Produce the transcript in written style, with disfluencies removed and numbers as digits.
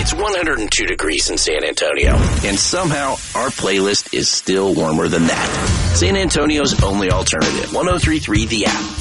It's 102 degrees in San Antonio, and somehow our playlist is still warmer than that. San Antonio's only alternative, 103.3 The App.